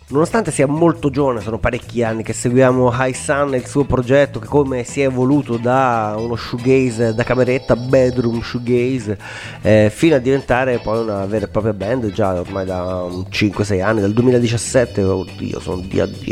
nonostante sia molto giovane, sono parecchi anni che seguiamo High Sun e il suo progetto, che come si è evoluto da uno shoegaze da cameretta, bedroom shoegaze, fino a diventare poi una vera e propria band già ormai da 5-6 anni, dal 2017, oddio sono